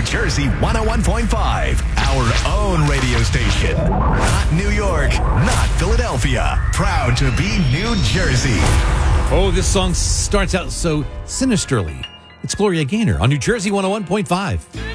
Jersey 101.5, our own radio station. Not New York, not Philadelphia. Proud to be New Jersey. Oh, this song starts out so sinisterly. It's Gloria Gaynor on New Jersey 101.5.